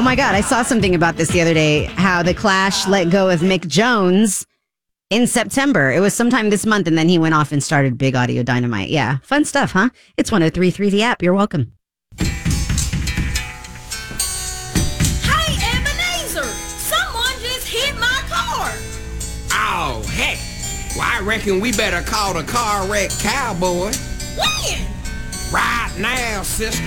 Oh my God, I saw something about this the other day, how the Clash let go of Mick Jones in September. It was sometime this month, and then he went off and started Big Audio Dynamite. Yeah, fun stuff, huh? It's 103.3 The App. You're welcome. Hey, Ebenezer! Someone just hit my car! Oh, heck. Well, I reckon we better call the car wreck cowboy. When? Right now, sister.